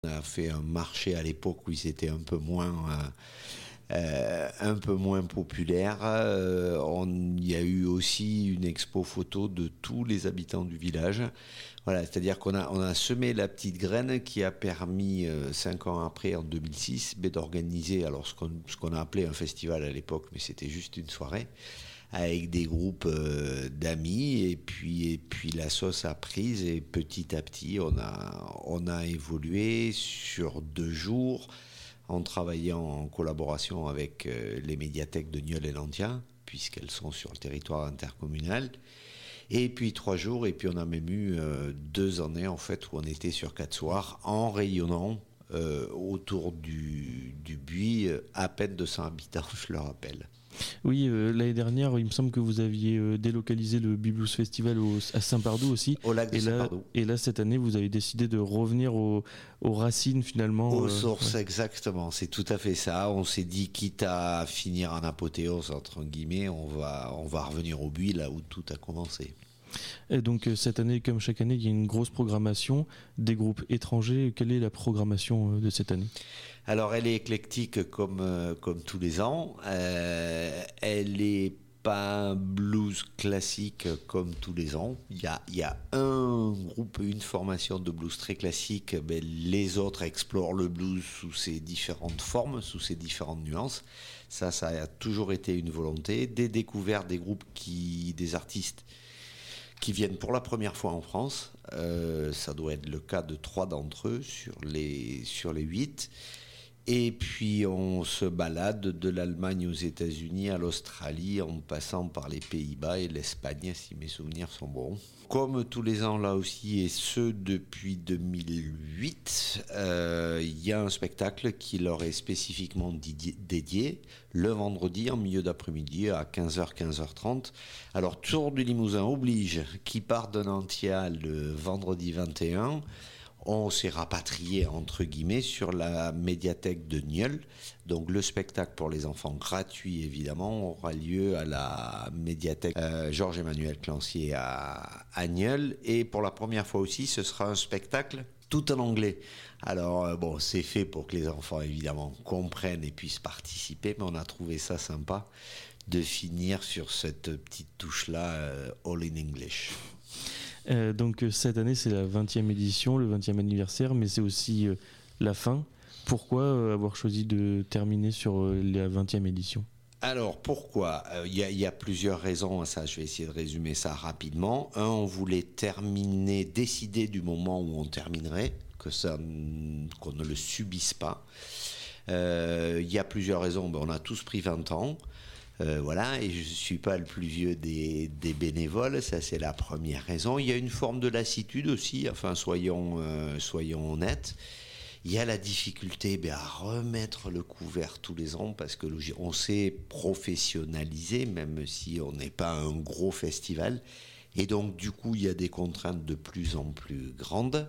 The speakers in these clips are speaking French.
On a fait un marché à l'époque où c'était un peu moins populaire. Il y a eu aussi une expo photo de tous les habitants du village. Voilà, c'est-à-dire qu'on a semé la petite graine qui a permis, 5 ans après, en 2006, d'organiser alors ce qu'on a appelé un festival à l'époque, mais c'était juste une soirée, avec des groupes d'amis, et puis la sauce a prise, et petit à petit, on a évolué sur 2 jours, en travaillant en collaboration avec les médiathèques de Nieul et Landia, puisqu'elles sont sur le territoire intercommunal. Et puis 3 jours, et puis on a même eu 2 années en fait où on était sur 4 soirs en rayonnant autour du Buis, à peine 200 habitants, je le rappelle. Oui, l'année dernière, il me semble que vous aviez délocalisé le Biblos Festival à Saint-Pardoux aussi. Au lac de Saint-Pardoux. Et là, cette année, vous avez décidé de revenir aux racines finalement. Aux sources, ouais. exactement. C'est tout à fait ça. On s'est dit, quitte à finir en apothéose, entre guillemets, on va revenir au Buis, là où tout a commencé. Et donc cette année, comme chaque année, il y a une grosse programmation des groupes étrangers. Quelle est la programmation de cette année ? Alors, elle est éclectique comme tous les ans. Elle est pas un blues classique comme tous les ans. Il y a un groupe, une formation de blues très classique. Ben, les autres explorent le blues sous ses différentes formes, sous ses différentes nuances. Ça a toujours été une volonté. Des découvertes, des groupes des artistes qui viennent pour la première fois en France. Ça doit être le cas de 3 d'entre eux sur les 8. Et puis on se balade de l'Allemagne aux États-Unis à l'Australie, en passant par les Pays-Bas et l'Espagne, si mes souvenirs sont bons. Comme tous les ans là aussi, et ce depuis 2008, il y a un spectacle qui leur est spécifiquement dédié le vendredi en milieu d'après-midi à 15h, 15h30. Alors Tour du Limousin oblige, qui part de Nantia le vendredi 21. On s'est rapatrié, entre guillemets, sur la médiathèque de Nieul. Donc le spectacle pour les enfants, gratuit évidemment, aura lieu à la médiathèque Georges-Emmanuel Clancier à Nieul. Et pour la première fois aussi, ce sera un spectacle tout en anglais. Alors bon, c'est fait pour que les enfants évidemment comprennent et puissent participer, mais on a trouvé ça sympa de finir sur cette petite touche-là, all in English. Donc cette année, c'est la 20e édition, le 20e anniversaire, mais c'est aussi la fin. Pourquoi avoir choisi de terminer sur la 20e édition ? Alors pourquoi ? Il y a plusieurs raisons à ça, je vais essayer de résumer ça rapidement. On voulait décider du moment où on terminerait, qu'on ne le subisse pas. Il y a plusieurs raisons, on a tous pris 20 ans. Voilà, et je ne suis pas le plus vieux des bénévoles, ça c'est la première raison. Il y a une forme de lassitude aussi, enfin soyons honnêtes. Il y a la difficulté à remettre le couvert tous les ans, parce que on s'est professionnalisé, même si on n'est pas un gros festival. Et donc du coup, il y a des contraintes de plus en plus grandes.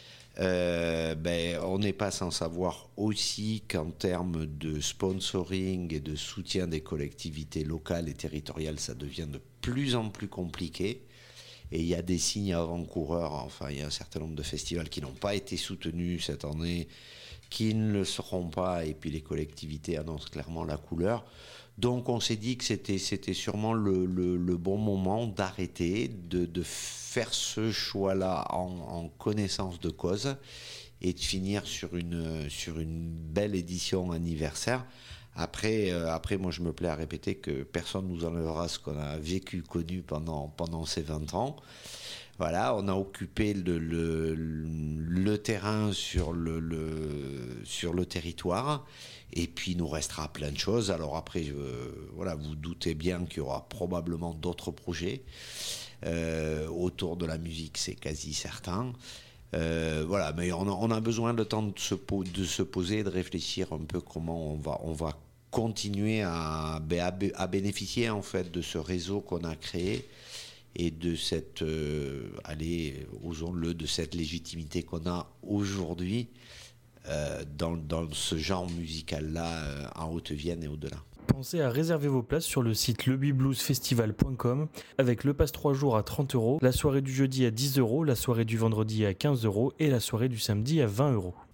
On n'est pas sans savoir aussi qu'en termes de sponsoring et de soutien des collectivités locales et territoriales, ça devient de plus en plus compliqué. Et il y a des signes avant-coureurs, enfin il y a un certain nombre de festivals qui n'ont pas été soutenus cette année, qui ne le seront pas, et puis les collectivités annoncent clairement la couleur. Donc on s'est dit que c'était sûrement le bon moment d'arrêter, de faire ce choix-là en connaissance de cause, et de finir sur une belle édition anniversaire. Après, moi je me plais à répéter que personne ne nous enlèvera ce qu'on a connu pendant ces 20 ans. Voilà, on a occupé le terrain sur le territoire, et puis il nous restera plein de choses. Alors après, vous doutez bien qu'il y aura probablement d'autres projets autour de la musique, c'est quasi certain. Mais on a besoin de temps de se poser, de réfléchir un peu comment on va continuer à bénéficier en fait de ce réseau qu'on a créé, et de cette osons-le, de cette légitimité qu'on a aujourd'hui dans ce genre musical-là en Haute-Vienne et au-delà. Pensez à réserver vos places sur le site lebibluesfestival.com avec le pass 3 jours à 30 €, la soirée du jeudi à 10 €, la soirée du vendredi à 15 € et la soirée du samedi à 20 €.